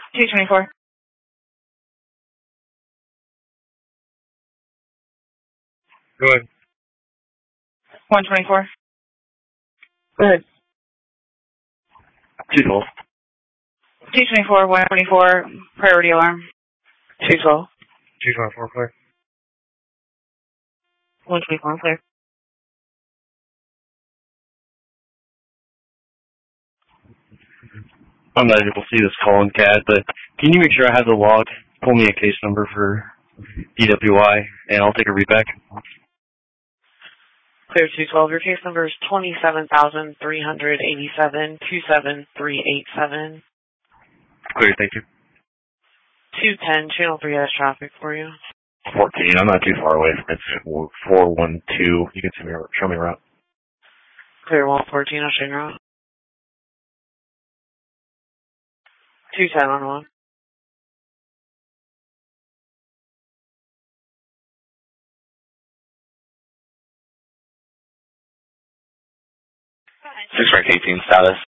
224. Go ahead. 124. Go ahead. 212. 224, 124, priority alarm. 212. 224, clear. 124, clear. I'm not able to see this call in CAD, but can you make sure I have the log? Pull me a case number for DWI, and I'll take a read back. Clear 212. Your case number is 27,387 27387. Clear, thank you. 210, channel 3 has traffic for you. 14, I'm not too far away from it. 412, you can show me around. Clear 114, I'll show you around. 210 on 1. 6 Rank 18 status.